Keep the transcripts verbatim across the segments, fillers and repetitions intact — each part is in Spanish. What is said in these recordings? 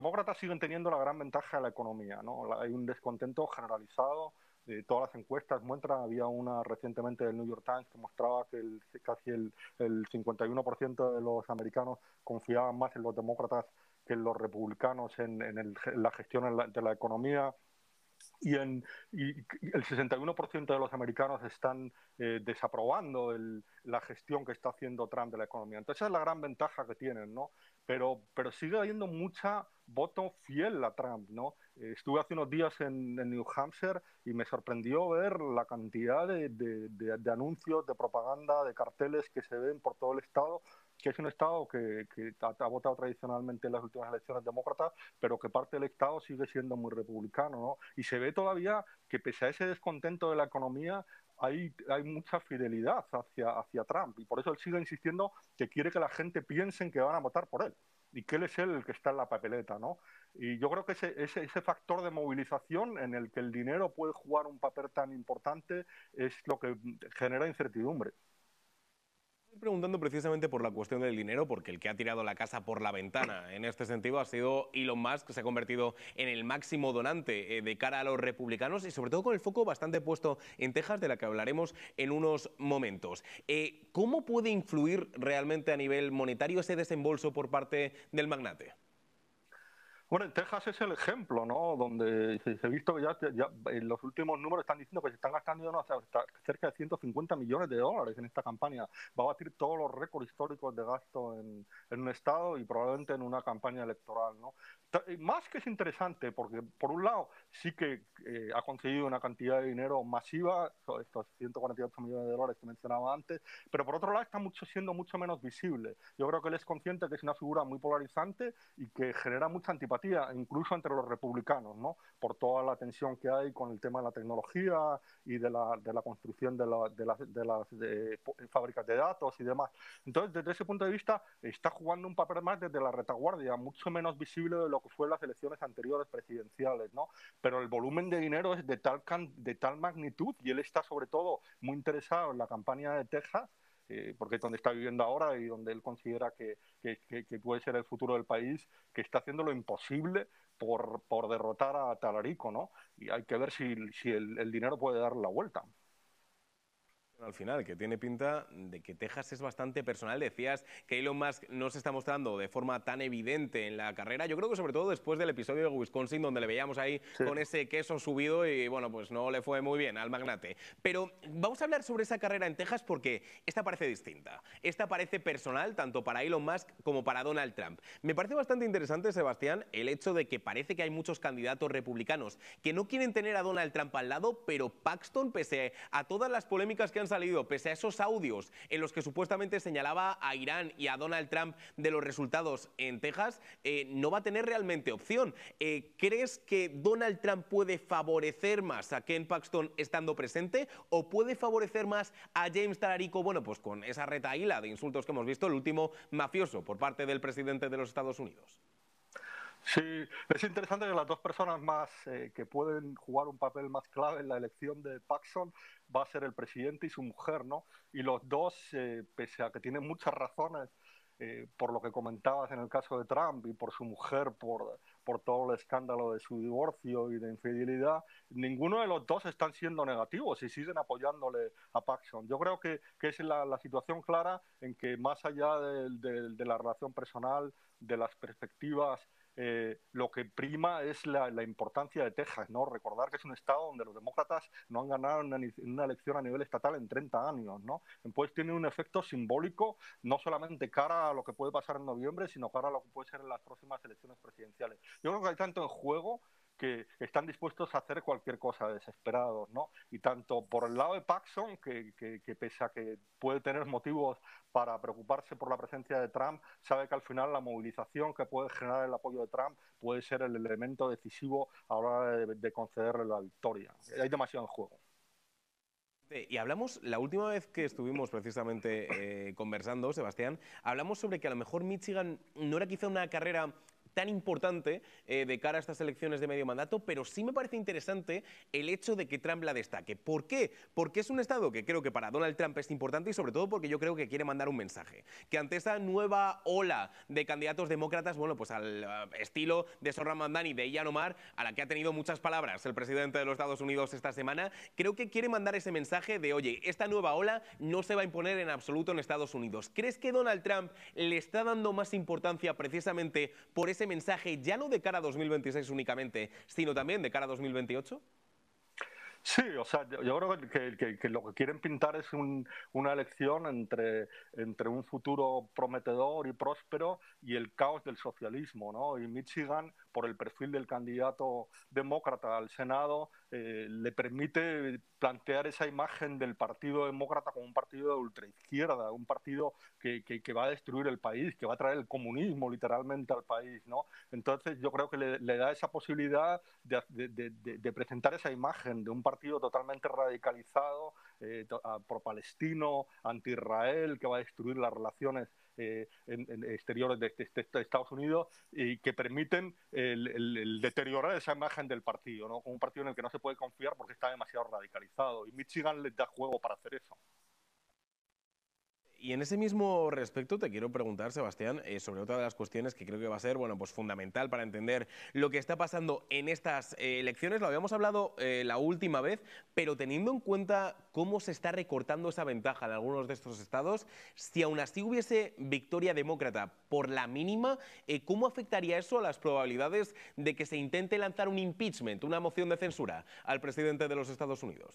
demócratas siguen teniendo la gran ventaja de la economía, ¿no? La- Hay un descontento generalizado. Eh, todas las encuestas muestran, había una recientemente del New York Times que mostraba que el, casi el, el cincuenta y uno por ciento de los americanos confiaban más en los demócratas que en los republicanos en, en, el, en la gestión en la, de la economía. Y, en, y el sesenta y uno por ciento de los americanos están eh, desaprobando el, la gestión que está haciendo Trump de la economía. Entonces esa es la gran ventaja que tienen, ¿no? Pero, pero sigue habiendo mucha voto fiel a Trump, ¿no? Eh, estuve hace unos días en, en New Hampshire y me sorprendió ver la cantidad de, de, de, de anuncios, de propaganda, de carteles que se ven por todo el estado, que es un estado que, que ha, ha votado tradicionalmente en las últimas elecciones demócratas, pero que parte del estado sigue siendo muy republicano, ¿no? Y se ve todavía que pese a ese descontento de la economía, hay, hay mucha fidelidad hacia, hacia Trump, y por eso él sigue insistiendo que quiere que la gente piense en que van a votar por él y que él es él el que está en la papeleta, ¿no? Y yo creo que ese, ese, ese factor de movilización en el que el dinero puede jugar un papel tan importante es lo que genera incertidumbre. Estoy preguntando precisamente por la cuestión del dinero, porque el que ha tirado la casa por la ventana en este sentido ha sido Elon Musk, que se ha convertido en el máximo donante eh, de cara a los republicanos y sobre todo con el foco bastante puesto en Texas, de la que hablaremos en unos momentos. Eh, ¿Cómo puede influir realmente a nivel monetario ese desembolso por parte del magnate? Bueno, en Texas es el ejemplo, ¿no? Donde se, se ha visto que ya, ya en los últimos números están diciendo que se están gastando, ¿no?, hasta cerca de ciento cincuenta millones de dólares en esta campaña. Va a batir todos los récords históricos de gasto en, en un estado y probablemente en una campaña electoral, ¿no? Más que es interesante, porque por un lado sí que eh, ha conseguido una cantidad de dinero masiva, estos ciento cuarenta y ocho millones de dólares que mencionaba antes, pero por otro lado está mucho, siendo mucho menos visible. Yo creo que él es consciente que es una figura muy polarizante y que genera mucha antipatía, incluso entre los republicanos, ¿no? Por toda la tensión que hay con el tema de la tecnología y de la, de la construcción de, la, de, la, de las de fábricas de datos y demás. Entonces, desde ese punto de vista, está jugando un papel más desde la retaguardia, mucho menos visible de lo que fue en las elecciones anteriores presidenciales, ¿no? Pero el volumen de dinero es de tal, can, de tal magnitud y él está sobre todo muy interesado en la campaña de Texas, eh, porque es donde está viviendo ahora y donde él considera que, que, que, que puede ser el futuro del país, que está haciendo lo imposible por, por derrotar a Talarico, ¿no? Y hay que ver si, si el, el dinero puede dar la vuelta. Al final, que tiene pinta de que Texas es bastante personal. Decías que Elon Musk no se está mostrando de forma tan evidente en la carrera. Yo creo que sobre todo después del episodio de Wisconsin, donde le veíamos ahí Sí. con ese queso subido y bueno, pues no le fue muy bien al magnate. Pero vamos a hablar sobre esa carrera en Texas porque esta parece distinta. Esta parece personal tanto para Elon Musk como para Donald Trump. Me parece bastante interesante, Sebastián, el hecho de que parece que hay muchos candidatos republicanos que no quieren tener a Donald Trump al lado, pero Paxton, pese a todas las polémicas que han salido, pese a esos audios en los que supuestamente señalaba a Irán y a Donald Trump de los resultados en Texas, eh, no va a tener realmente opción. Eh, ¿Crees que Donald Trump puede favorecer más a Ken Paxton estando presente o puede favorecer más a James Talarico, bueno, pues con esa retahíla de insultos que hemos visto, el último mafioso por parte del presidente de los Estados Unidos? Sí, es interesante que las dos personas más eh, que pueden jugar un papel más clave en la elección de Paxson va a ser el presidente y su mujer, ¿no? Y los dos, eh, pese a que tienen muchas razones, eh, por lo que comentabas en el caso de Trump y por su mujer, por, por todo el escándalo de su divorcio y de infidelidad, ninguno de los dos están siendo negativos y siguen apoyándole a Paxson. Yo creo que, que es la, la situación clara en que más allá de, de, de la relación personal, de las perspectivas, eh, lo que prima es la, la importancia de Texas, ¿no? Recordar que es un estado donde los demócratas no han ganado una, una elección a nivel estatal en treinta años, ¿no? Entonces tiene un efecto simbólico, no solamente cara a lo que puede pasar en noviembre, sino cara a lo que puede ser en las próximas elecciones presidenciales. Yo creo que hay tanto en juego que están dispuestos a hacer cualquier cosa, desesperados, ¿no? Y tanto por el lado de Paxson, que, que, que pese a que puede tener motivos para preocuparse por la presencia de Trump, sabe que al final la movilización que puede generar el apoyo de Trump puede ser el elemento decisivo a la hora de, de concederle la victoria. Hay demasiado en juego. Y hablamos, la última vez que estuvimos precisamente eh, conversando, Sebastián, hablamos sobre que a lo mejor Michigan no era quizá una carrera tan importante eh, de cara a estas elecciones de medio mandato, pero sí me parece interesante el hecho de que Trump la destaque. ¿Por qué? Porque es un estado que creo que para Donald Trump es importante y sobre todo porque yo creo que quiere mandar un mensaje. Que ante esa nueva ola de candidatos demócratas, bueno, pues al uh, estilo de Zohran Mamdani, de Ilhan Omar, a la que ha tenido muchas palabras el presidente de los Estados Unidos esta semana, creo que quiere mandar ese mensaje de, oye, esta nueva ola no se va a imponer en absoluto en Estados Unidos. ¿Crees que Donald Trump le está dando más importancia precisamente por ese mensaje, ya no de cara a dos mil veintiséis únicamente, sino también de cara a dos mil veintiocho? Sí, o sea, yo, yo creo que, que, que lo que quieren pintar es un, una elección entre, entre un futuro prometedor y próspero y el caos del socialismo, ¿no? Y Michigan, por el perfil del candidato demócrata al Senado, eh, le permite plantear esa imagen del Partido Demócrata como un partido de ultraizquierda, un partido que, que, que va a destruir el país, que va a traer el comunismo literalmente al país, ¿no? Entonces yo creo que le, le da esa posibilidad de, de, de, de presentar esa imagen de un partido totalmente radicalizado, eh, por palestino, anti-Israel, que va a destruir las relaciones eh, en, en exteriores de, de, de, de Estados Unidos y que permiten el, el, el deteriorar esa imagen del partido, ¿no? Como un partido en el que no se puede confiar porque está demasiado radicalizado. Y Michigan les da juego para hacer eso. Y en ese mismo respecto te quiero preguntar, Sebastián, eh, sobre otra de las cuestiones que creo que va a ser, bueno, pues fundamental para entender lo que está pasando en estas eh, elecciones. Lo habíamos hablado eh, la última vez, pero teniendo en cuenta cómo se está recortando esa ventaja en algunos de estos estados, si aún así hubiese victoria demócrata por la mínima, eh, ¿cómo afectaría eso a las probabilidades de que se intente lanzar un impeachment, una moción de censura al presidente de los Estados Unidos?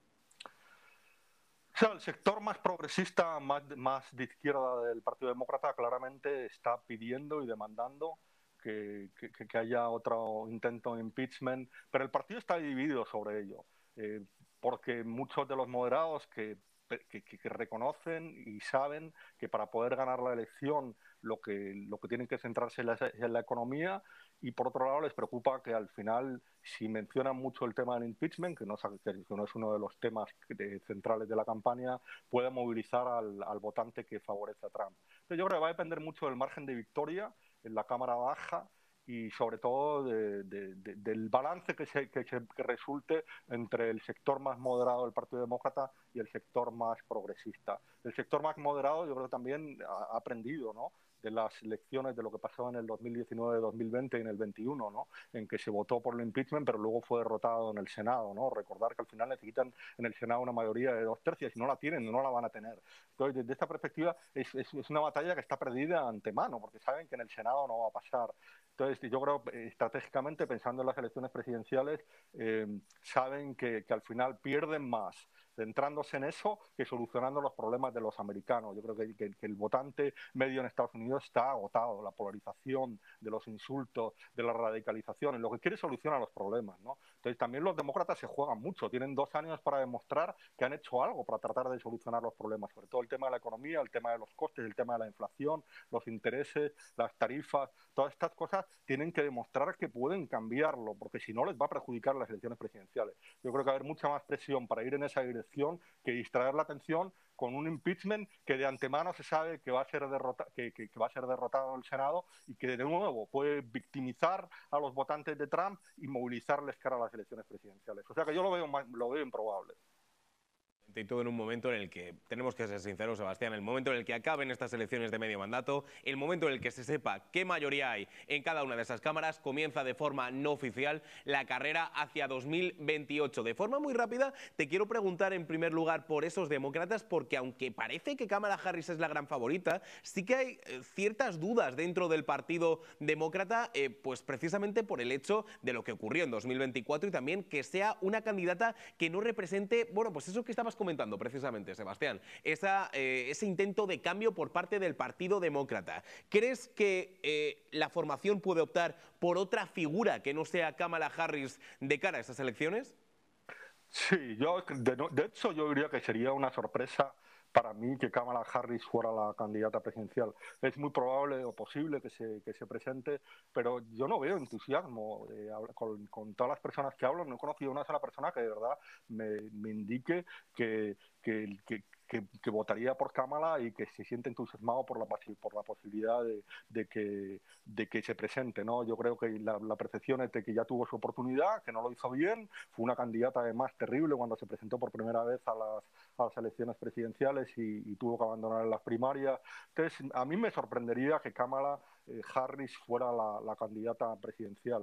O sea, el sector más progresista, más, más de izquierda del Partido Demócrata, claramente está pidiendo y demandando que, que, que haya otro intento de impeachment, pero el partido está dividido sobre ello, eh, porque muchos de los moderados que, que, que reconocen y saben que para poder ganar la elección lo que, lo que tienen que centrarse en la, en la economía, y por otro lado les preocupa que al final, si mencionan mucho el tema del impeachment, que no, que no es uno de los temas de, centrales de la campaña, puede movilizar al, al votante que favorece a Trump. Entonces yo creo que va a depender mucho del margen de victoria en la Cámara Baja y sobre todo de, de, de, del balance que, se, que, se, que resulte entre el sector más moderado del Partido Demócrata y el sector más progresista. El sector más moderado yo creo que también ha, ha aprendido, ¿no?, de las elecciones, de lo que pasó en el dos mil diecinueve, dos mil veinte y en el veintiuno, ¿no?, en que se votó por el impeachment, pero luego fue derrotado en el Senado, ¿no? Recordar que al final necesitan en el Senado una mayoría de dos tercios, y no la tienen, no la van a tener. Entonces, desde esta perspectiva, es, es, es una batalla que está perdida de antemano, porque saben que en el Senado no va a pasar. Entonces, yo creo, estratégicamente, pensando en las elecciones presidenciales, eh, saben que, que al final pierden más centrándose en eso que solucionando los problemas de los americanos. Yo creo que, que, que el votante medio en Estados Unidos está agotado, la polarización, de los insultos, de la radicalización, en lo que quiere solucionar los problemas, ¿no? Entonces también los demócratas se juegan mucho, tienen dos años para demostrar que han hecho algo para tratar de solucionar los problemas, sobre todo el tema de la economía, el tema de los costes, el tema de la inflación, los intereses, las tarifas, todas estas cosas tienen que demostrar que pueden cambiarlo, porque si no les va a perjudicar las elecciones presidenciales. Yo creo que va a haber mucha más presión para ir en esa dirección que distraer la atención con un impeachment que de antemano se sabe que va a ser derrota, que, que, que va a ser derrotado en el Senado y que de nuevo puede victimizar a los votantes de Trump y movilizarles cara a las elecciones presidenciales. O sea que yo lo veo, lo veo improbable. Y todo en un momento en el que, tenemos que ser sinceros, Sebastián, el momento en el que acaben estas elecciones de medio mandato, el momento en el que se sepa qué mayoría hay en cada una de esas cámaras, comienza de forma no oficial la carrera hacia dos mil veintiocho. De forma muy rápida, te quiero preguntar en primer lugar por esos demócratas, porque aunque parece que Kamala Harris es la gran favorita, sí que hay eh, ciertas dudas dentro del Partido Demócrata, eh, pues precisamente por el hecho de lo que ocurrió en dos mil veinticuatro y también que sea una candidata que no represente, bueno, pues eso que estabas comentando precisamente, Sebastián, esa, eh, ese intento de cambio por parte del Partido Demócrata. ¿Crees que eh, la formación puede optar por otra figura que no sea Kamala Harris de cara a estas elecciones? Sí, yo de, de hecho yo diría que sería una sorpresa para mí que Kamala Harris fuera la candidata presidencial. Es muy probable o posible que se, que se presente, pero yo no veo entusiasmo. Eh, con, con todas las personas que hablo, no he conocido una sola persona que de verdad me, me indique que, que, que, que, que votaría por Kamala y que se siente entusiasmado por la, por la posibilidad de, de, que, de que se presente, ¿no? Yo creo que la, la percepción es de que ya tuvo su oportunidad, que no lo hizo bien, fue una candidata además terrible cuando se presentó por primera vez a las, a las elecciones presidenciales y, y tuvo que abandonar en las primarias. Entonces, a mí me sorprendería que Kamala eh, Harris fuera la, la candidata presidencial.